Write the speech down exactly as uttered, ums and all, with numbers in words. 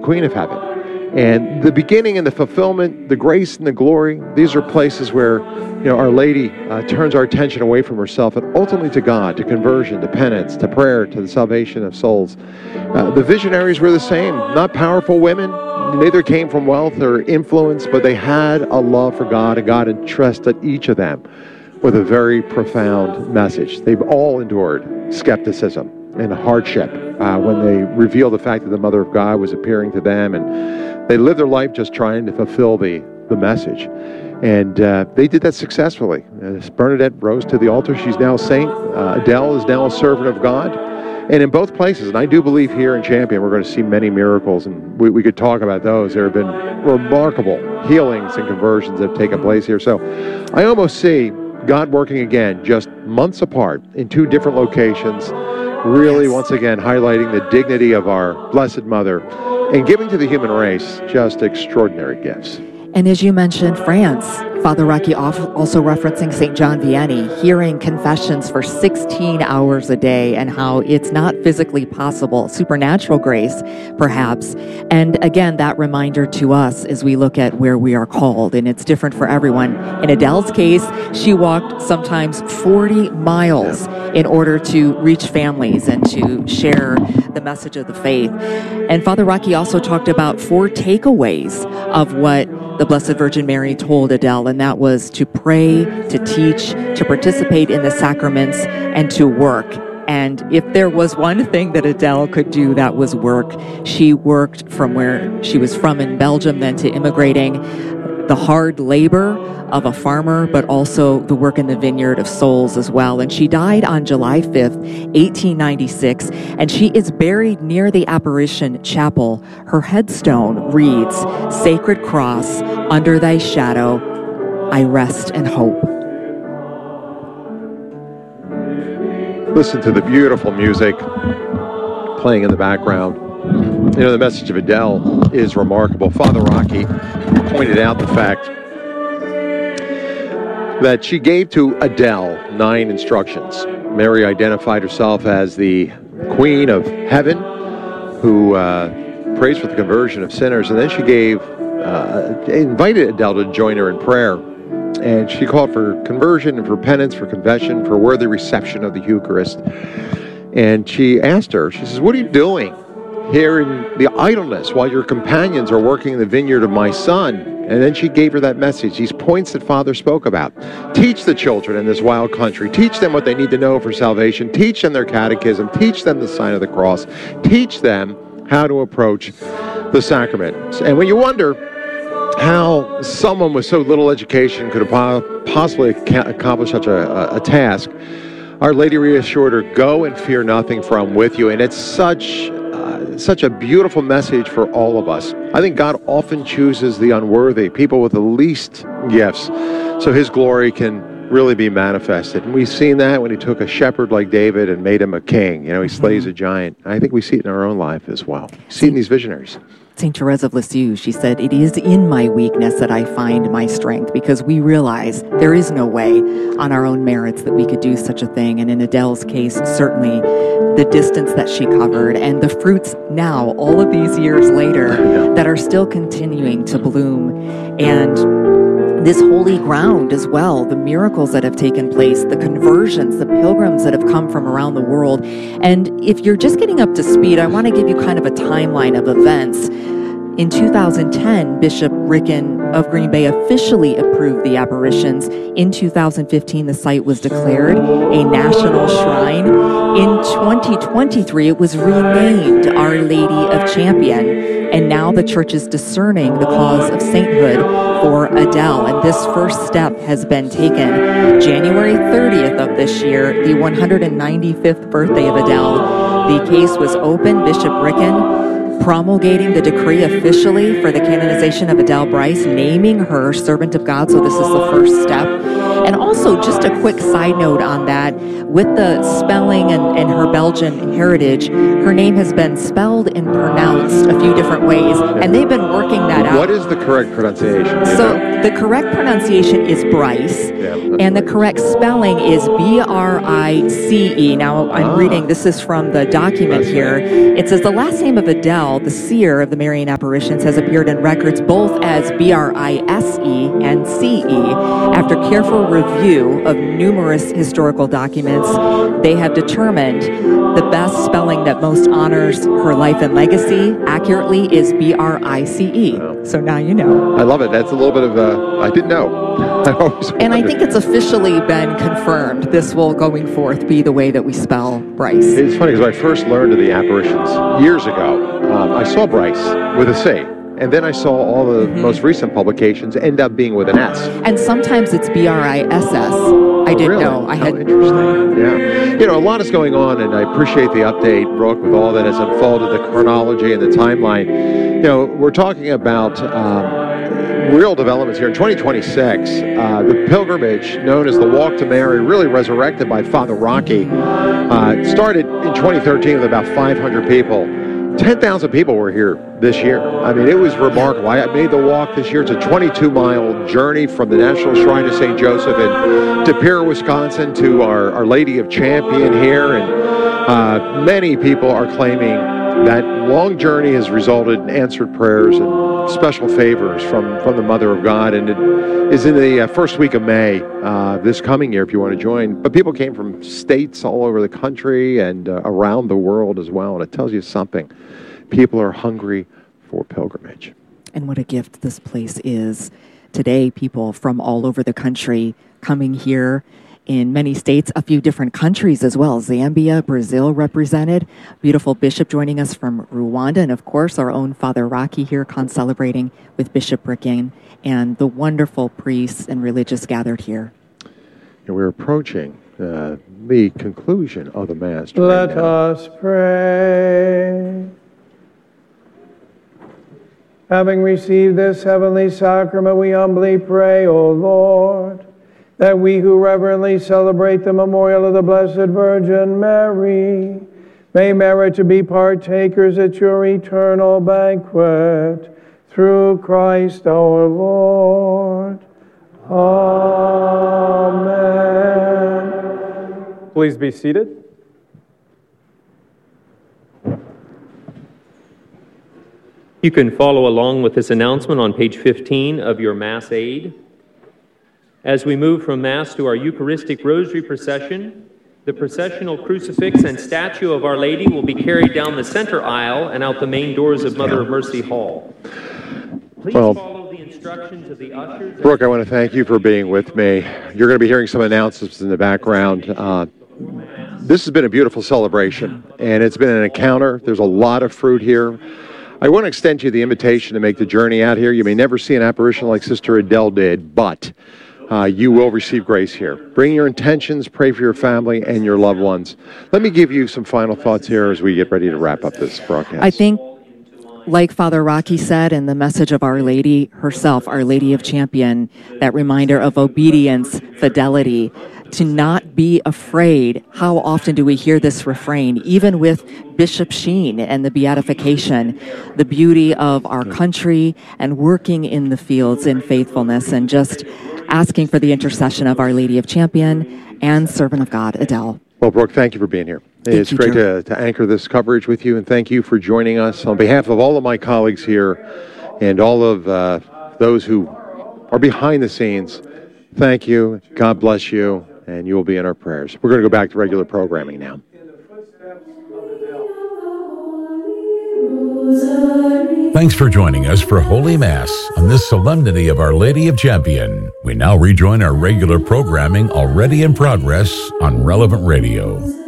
Queen of Heaven. And the beginning and the fulfillment, the grace and the glory, these are places where, you know, Our Lady uh, turns our attention away from herself and ultimately to God, to conversion, to penance, to prayer, to the salvation of souls. Uh, the visionaries were the same, not powerful women. Neither came from wealth or influence, but they had a love for God, and God entrusted each of them with a very profound message. They've all endured skepticism and hardship uh, when they revealed the fact that the Mother of God was appearing to them, and they lived their life just trying to fulfill the, the message. And uh, they did that successfully. As Bernadette rose to the altar, she's now a saint. Uh, Adele is now a servant of God. And in both places, and I do believe here in Champion, we're going to see many miracles, and we, we could talk about those. There have been remarkable healings and conversions that have taken place here. So I almost see God working again, just months apart in two different locations, really, yes, once again, highlighting the dignity of our Blessed Mother and giving to the human race just extraordinary gifts. And as you mentioned, France, Father Rocky also referencing Saint John Vianney, hearing confessions for sixteen hours a day and how it's not physically possible, supernatural grace, perhaps. And again, that reminder to us as we look at where we are called, and it's different for everyone. In Adele's case, she walked sometimes forty miles yeah. in order to reach families and to share the message of the faith. And Father Rocky also talked about four takeaways of what the Blessed Virgin Mary told Adele, and that was to pray, to teach, to participate in the sacraments, and to work. And if there was one thing that Adele could do, that was work. She worked from where she was from in Belgium, then to immigrating, the hard labor of a farmer, but also the work in the vineyard of souls as well. And she died on July fifth, eighteen ninety-six, and she is buried near the Apparition Chapel. Her headstone reads, "Sacred Cross, under thy shadow, I rest and hope." Listen to the beautiful music playing in the background. You know, the message of Adele is remarkable. Father Rocky pointed out the fact that she gave to Adele nine instructions. Mary identified herself as the Queen of Heaven, who uh, prays for the conversion of sinners, and then she gave, uh, invited Adele to join her in prayer. And she called for conversion and for penance, for confession, for worthy reception of the Eucharist. And she asked her, she says, "What are you doing here in the idleness while your companions are working in the vineyard of my son?" And then she gave her that message, these points that Father spoke about. Teach the children in this wild country. Teach them what they need to know for salvation. Teach them their catechism. Teach them the sign of the cross. Teach them how to approach the sacraments. And when you wonder how someone with so little education could have possibly accomplish such a, a task, Our Lady reassured her, "Go and fear nothing, for I'm with you." And it's such uh, such a beautiful message for all of us. I think God often chooses the unworthy, people with the least gifts, so his glory can really be manifested. And we've seen that when he took a shepherd like David and made him a king. You know, he slays a giant. I think we see it in our own life as well. We see it in these visionaries. Saint Therese of Lisieux, she said, "It is in my weakness that I find my strength," because we realize there is no way on our own merits that we could do such a thing. And in Adele's case, certainly the distance that she covered and the fruits now, all of these years later, that are still continuing to bloom. And this holy ground as well, the miracles that have taken place, the conversions, the pilgrims that have come from around the world. And if you're just getting up to speed, I want to give you kind of a timeline of events. In two thousand ten, Bishop Ricken of Green Bay officially approved the apparitions. In two thousand fifteen, the site was declared a national shrine. In twenty twenty-three, it was renamed Our Lady of Champion. And now the church is discerning the cause of sainthood for Adele. And this first step has been taken. January thirtieth of this year, the one hundred ninety-fifth birthday of Adele, the case was opened. Bishop Ricken promulgating the decree officially for the canonization of Adele Bryce, naming her Servant of God. So this is the first step. And also, just a quick side note on that, with the spelling and, and her Belgian heritage, her name has been spelled and pronounced a few different ways, and they've been working that out. What is the correct pronunciation? So the correct pronunciation is Bryce, yeah, and the correct spelling is B R I C E. Now, I'm ah. reading, this is from the document here. It says the last name of Adele Adele, the seer of the Marian apparitions, has appeared in records both as B R I S E and C E. After careful review of numerous historical documents, they have determined the best spelling that most honors her life and legacy accurately is B R I C E. Wow. So now you know. I love it. That's a little bit of a, I didn't know. I always and I think it's officially been confirmed. This will, going forth, be the way that we spell Bryce. It's funny because when I first learned of the apparitions years ago, um, I saw Bryce with a C. And then I saw all the mm-hmm. most recent publications end up being with an S. And sometimes it's B R I S S. I didn't really? know. I had oh, interesting. Yeah. You know, a lot is going on, and I appreciate the update, Brooke, with all that has unfolded, the chronology and the timeline. You know, we're talking about um, real developments here. In twenty twenty-six, uh, the pilgrimage known as the Walk to Mary, really resurrected by Father Rocky, uh, started in twenty thirteen with about five hundred people. ten thousand people were here this year. I mean, it was remarkable. I made the walk this year. It's a twenty-two mile journey from the National Shrine of Saint Joseph in De Pere, Wisconsin, to our, our Lady of Champion here. And uh, many people are claiming that long journey has resulted in answered prayers and special favors from, from the Mother of God. And it is in the uh, first week of May uh, this coming year if you want to join. But people came from states all over the country and uh, around the world as well. And it tells you something. People are hungry for pilgrimage. And what a gift this place is. Today, people from all over the country coming here in many states, a few different countries as well. Zambia, Brazil represented. Beautiful bishop joining us from Rwanda. And of course, our own Father Rocky here concelebrating with Bishop Ricken and the wonderful priests and religious gathered here. And we're approaching uh, the conclusion of the Mass. Let right now. us pray. Having received this heavenly sacrament, we humbly pray, O Lord, that we who reverently celebrate the memorial of the Blessed Virgin Mary may merit to be partakers at your eternal banquet through Christ our Lord. Amen. Please be seated. You can follow along with this announcement on page fifteen of your Mass aid. As we move from Mass to our Eucharistic Rosary procession, the processional crucifix and statue of Our Lady will be carried down the center aisle and out the main doors of Mother of Mercy Hall. Please well, follow the instructions of the ushers. Brooke, I want to thank you for being with me. You're going to be hearing some announcements in the background. Uh, this has been a beautiful celebration, and it's been an encounter. There's a lot of fruit here. I want to extend you the invitation to make the journey out here. You may never see an apparition like Sister Adele did, but uh, you will receive grace here. Bring your intentions, pray for your family and your loved ones. Let me give you some final thoughts here as we get ready to wrap up this broadcast. I think, like Father Rocky said in the message of Our Lady herself, Our Lady of Champion, that reminder of obedience, fidelity, to not be afraid. How often do we hear this refrain, even with Bishop Sheen and the beatification, the beauty of our country and working in the fields in faithfulness and just asking for the intercession of Our Lady of Champion and Servant of God, Adele. Well, Brooke, thank you for being here. Thank it's you, great Joe. to, to anchor this coverage with you, and thank you for joining us. On behalf of all of my colleagues here and all of uh, those who are behind the scenes, thank you. God bless you. And you will be in our prayers. We're going to go back to regular programming now. Thanks for joining us for Holy Mass on this solemnity of Our Lady of Champion. We now rejoin our regular programming already in progress on Relevant Radio.